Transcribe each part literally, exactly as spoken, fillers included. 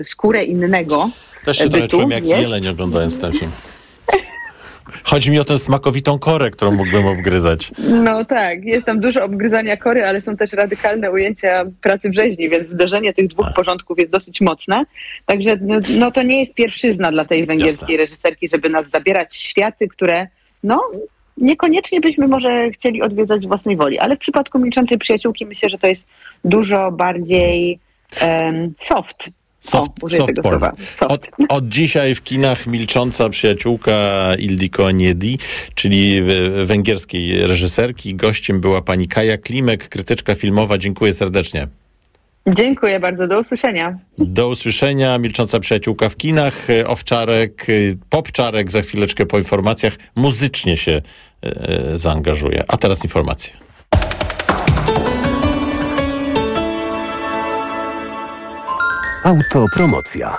skórę innego Też się trochę czułem jak jeleń oglądając ten film. Chodzi mi o tę smakowitą korę, którą mógłbym obgryzać. No tak, jest tam dużo obgryzania kory, ale są też radykalne ujęcia pracy w rzeźni, więc zderzenie tych dwóch porządków jest dosyć mocne. Także no, no to nie jest pierwszyzna dla tej węgierskiej Jasne. reżyserki, żeby nas zabierać w światy, które no niekoniecznie byśmy może chcieli odwiedzać z własnej woli. Ale w przypadku Milczącej przyjaciółki myślę, że to jest dużo bardziej um, soft. Soft, o, soft porn. Soft. Od, od dzisiaj w kinach Milcząca przyjaciółka Ildiko Onyedi, czyli węgierskiej reżyserki. Gościem była pani Kaja Klimek, krytyczka filmowa. Dziękuję serdecznie. Dziękuję bardzo. Do usłyszenia. Do usłyszenia. Milcząca przyjaciółka w kinach. Owczarek, Popczarek za chwileczkę po informacjach muzycznie się e, zaangażuje. A teraz informacje. Autopromocja.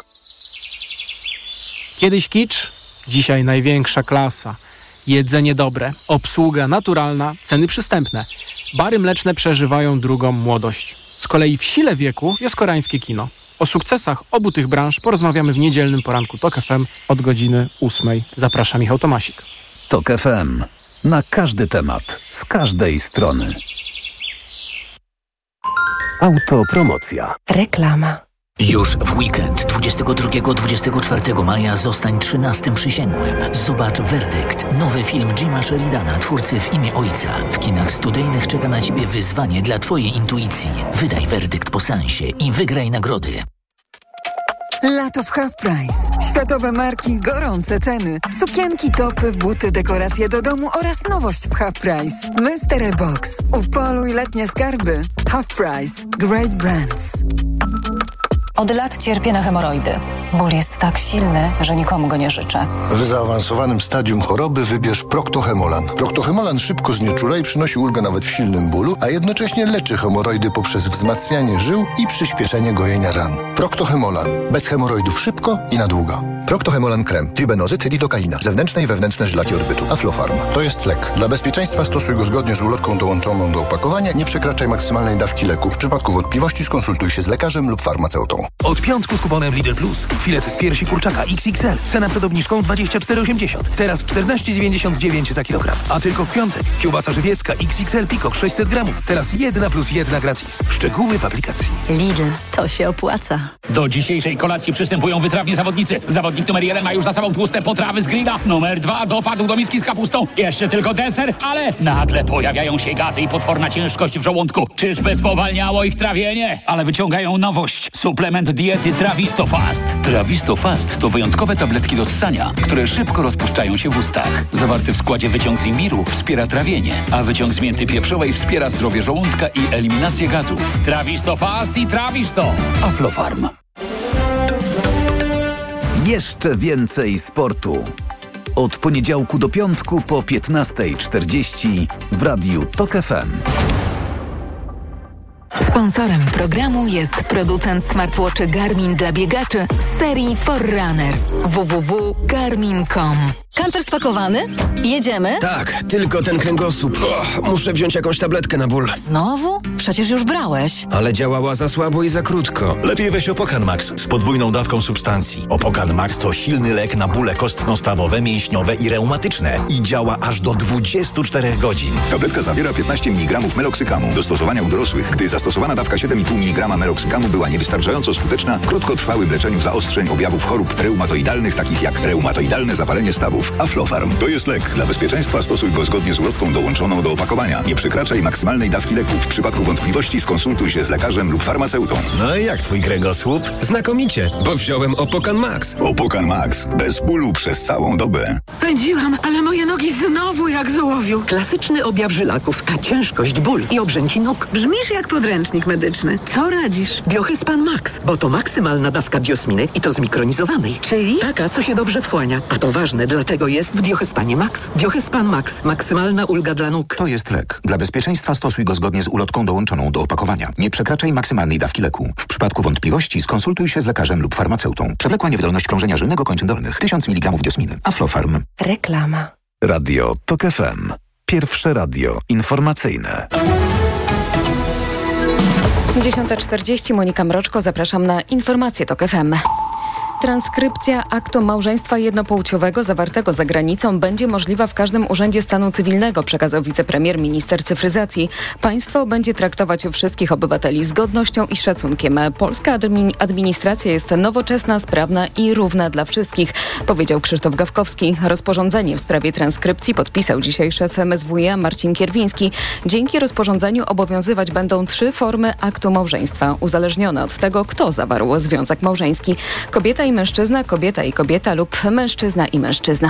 Kiedyś kicz, dzisiaj największa klasa. Jedzenie dobre, obsługa naturalna, ceny przystępne. Bary mleczne przeżywają drugą młodość. Z kolei w sile wieku jest koreańskie kino. O sukcesach obu tych branż porozmawiamy w niedzielnym poranku Tok F M od godziny ósmej. Zaprasza Michał Tomasik. Tok F M. Na każdy temat, z każdej strony. Autopromocja. Reklama. Już w weekend dwudziestego drugiego do dwudziestego czwartego maja zostań trzynastym przysięgłym. Zobacz Werdykt, nowy film Jima Sheridana, twórcy W imię Ojca. W kinach studyjnych czeka na Ciebie wyzwanie dla Twojej intuicji. Wydaj werdykt po seansie i wygraj nagrody. Lato w Half Price. Światowe marki, gorące ceny. Sukienki, topy, buty, dekoracje do domu oraz nowość w Half Price. Mystery Box. Upoluj letnie skarby. Half Price. Great Brands. Od lat cierpię na hemoroidy. Ból jest tak silny, że nikomu go nie życzę. W zaawansowanym stadium choroby wybierz Procto-Hemolan. Procto-Hemolan szybko znieczula i przynosi ulgę nawet w silnym bólu, a jednocześnie leczy hemoroidy poprzez wzmacnianie żył i przyspieszenie gojenia ran. Procto-Hemolan. Bez hemoroidów szybko i na długo. Procto-Hemolan krem, tribenozyt, lidokaina, zewnętrzne i wewnętrzne żylaki odbytu, Aflofarm. To jest lek. Dla bezpieczeństwa stosuj go zgodnie z ulotką dołączoną do opakowania. Nie przekraczaj maksymalnej dawki leku. W przypadku wątpliwości skonsultuj się z lekarzem lub farmaceutą. Od piątku z kuponem Lidl Plus. Filet z piersi kurczaka X X L. Cena przed obniżką dwadzieścia cztery osiemdziesiąt. Teraz czternaście dziewięćdziesiąt dziewięć za kilogram. A tylko w piątek. Kiełbasa żywiecka X X L Pikok sześćset gramów. Teraz jedna plus jedna gratis. Szczegóły w aplikacji. Lidl, to się opłaca. Do dzisiejszej kolacji przystępują wytrawni zawodnicy. Zawodnik numer jeden ma już za sobą tłuste potrawy z grilla. Numer dwa dopadł do miski z kapustą. Jeszcze tylko deser, ale nagle pojawiają się gazy i potworna ciężkość w żołądku. Czyżby spowalniało ich trawienie? Ale wyciągają nowość. Suplement diety Trawisto Fast. Trawisto Fast to wyjątkowe tabletki do ssania, które szybko rozpuszczają się w ustach. Zawarty w składzie wyciąg z imbiru wspiera trawienie, a wyciąg z mięty pieprzowej wspiera zdrowie żołądka i eliminację gazów. Trawisto Fast i Trawisto. Aflofarm. Jeszcze więcej sportu. Od poniedziałku do piątku po piętnasta czterdzieści w radiu Tok F M. Sponsorem programu jest producent smartwatchy Garmin dla biegaczy z serii Forerunner. w w w kropka garmin kropka com. Kamper spakowany? Jedziemy? Tak, tylko ten kręgosłup. O, muszę wziąć jakąś tabletkę na ból. Znowu? Przecież już brałeś. Ale działała za słabo i za krótko. Lepiej weź Opokan Max z podwójną dawką substancji. Opokan Max to silny lek na bóle kostno-stawowe, mięśniowe i reumatyczne. I działa aż do dwudziestu czterech godzin. Tabletka zawiera piętnaście miligramów meloksykamu. Do stosowania u dorosłych, gdy zastosowana dawka siedem i pół miligrama meloksykamu była niewystarczająco skuteczna w krótkotrwałym leczeniu zaostrzeń objawów chorób reumatoidalnych, takich jak reumatoidalne zapalenie stawów. Aflofarm to jest lek. Dla bezpieczeństwa stosuj go zgodnie z ulotką dołączoną do opakowania. Nie przekraczaj maksymalnej dawki leku. W przypadku wątpliwości skonsultuj się z lekarzem lub farmaceutą. No i jak twój kręgosłup? Znakomicie, bo wziąłem Opokan Max. Opokan Max. Bez bólu przez całą dobę. Pędziłam, ale moje nogi znowu jak z ołowiu. Klasyczny objaw żylaków, a ciężkość, ból i obrzęki nóg. Brzmisz jak podręcznik medyczny. Co radzisz? Biohyspan Max, bo to maksymalna dawka biosminy i to zmikronizowanej. Czyli? Taka, co się dobrze wchłania. A to ważne, dlatego jest w Diohyspanie Max. Diohyspan Max. Maksymalna ulga dla nóg. To jest lek. Dla bezpieczeństwa stosuj go zgodnie z ulotką dołączoną do opakowania. Nie przekraczaj maksymalnej dawki leku. W przypadku wątpliwości skonsultuj się z lekarzem lub farmaceutą. Przewlekła niewydolność krążenia żylnego kończyn dolnych. tysiąc miligramów diosminy. Aflofarm. Reklama. Radio Tok F M. Pierwsze radio informacyjne. dziesiąta czterdzieści, Monika Mroczko, zapraszam na informacje TOK F M. Transkrypcja aktu małżeństwa jednopłciowego zawartego za granicą będzie możliwa w każdym urzędzie stanu cywilnego, przekazał wicepremier, minister cyfryzacji. Państwo będzie traktować wszystkich obywateli z godnością i szacunkiem. Polska admi- administracja jest nowoczesna, sprawna i równa dla wszystkich, powiedział Krzysztof Gawkowski. Rozporządzenie w sprawie transkrypcji podpisał dzisiaj szef M S W iA Marcin Kierwiński. Dzięki rozporządzeniu obowiązywać będą trzy formy aktu małżeństwa, uzależnione od tego, kto zawarł związek małżeński. Kobieta i mężczyzna, kobieta i kobieta lub mężczyzna i mężczyzna.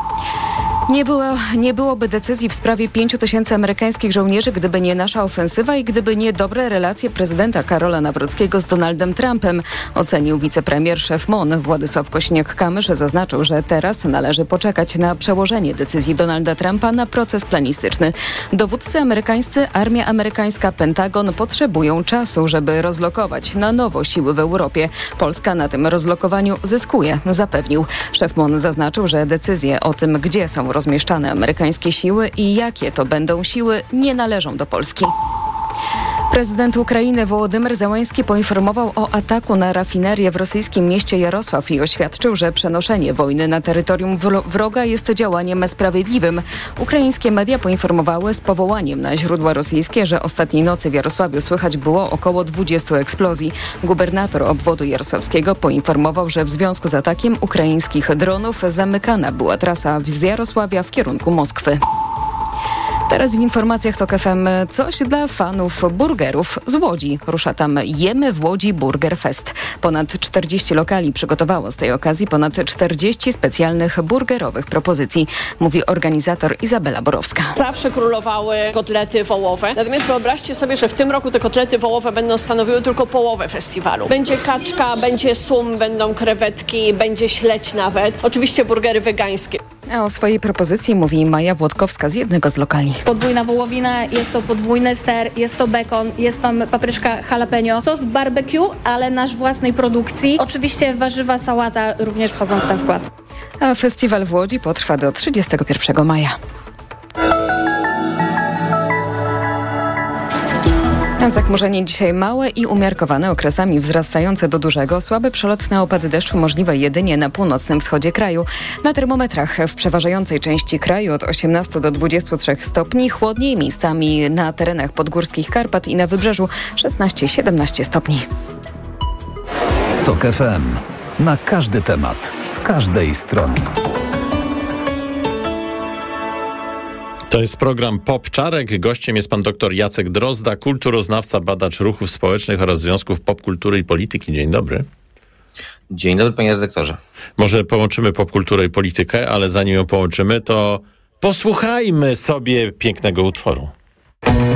Nie, było, nie byłoby decyzji w sprawie pięciu tysięcy amerykańskich żołnierzy, gdyby nie nasza ofensywa i gdyby nie dobre relacje prezydenta Karola Nawrockiego z Donaldem Trumpem, ocenił wicepremier szef M O N. Władysław Kosiniak-Kamysz zaznaczył, że teraz należy poczekać na przełożenie decyzji Donalda Trumpa na proces planistyczny. Dowódcy amerykańscy, armia amerykańska, Pentagon potrzebują czasu, żeby rozlokować na nowo siły w Europie. Polska na tym rozlokowaniu zyskuje, zapewnił. Szef M O N zaznaczył, że decyzje o tym, gdzie są rozmieszczane amerykańskie siły i jakie to będą siły, nie należą do Polski. Prezydent Ukrainy Wołodymyr Zełenski poinformował o ataku na rafinerię w rosyjskim mieście Jarosław i oświadczył, że przenoszenie wojny na terytorium wroga jest działaniem sprawiedliwym. Ukraińskie media poinformowały z powołaniem na źródła rosyjskie, że ostatniej nocy w Jarosławiu słychać było około dwudziestu eksplozji. Gubernator obwodu jarosławskiego poinformował, że w związku z atakiem ukraińskich dronów zamykana była trasa z Jarosławia w kierunku Moskwy. Teraz w informacjach TOK F M coś dla fanów burgerów z Łodzi. Rusza tam Jemy w Łodzi Burger Fest. Ponad czterdzieści lokali przygotowało z tej okazji ponad czterdzieści specjalnych burgerowych propozycji, mówi organizator Izabela Borowska. Zawsze królowały kotlety wołowe, natomiast wyobraźcie sobie, że w tym roku te kotlety wołowe będą stanowiły tylko połowę festiwalu. Będzie kaczka, będzie sum, będą krewetki, będzie śledź nawet. Oczywiście burgery wegańskie. A o swojej propozycji mówi Maja Włodkowska z jednego z lokali. Podwójna wołowina, jest to podwójny ser, jest to bekon, jest tam papryczka jalapeno, sos barbecue, ale nasz własnej produkcji. Oczywiście warzywa, sałata również wchodzą w ten skład. A festiwal w Łodzi potrwa do trzydziestego pierwszego maja. Zachmurzenie dzisiaj małe i umiarkowane, okresami wzrastające do dużego. Słabe przelotne opady deszczu możliwe jedynie na północnym wschodzie kraju. Na termometrach w przeważającej części kraju od osiemnastu do dwudziestu trzech stopni. Chłodniej miejscami na terenach podgórskich Karpat i na wybrzeżu szesnaście siedemnaście stopni. TOK F M. Na każdy temat, z każdej strony. To jest program Pop Czarek. Gościem jest pan dr Jacek Drozda, kulturoznawca, badacz ruchów społecznych oraz związków popkultury i polityki. Dzień dobry. Dzień dobry, panie redaktorze. Może połączymy popkulturę i politykę, ale zanim ją połączymy, to posłuchajmy sobie pięknego utworu.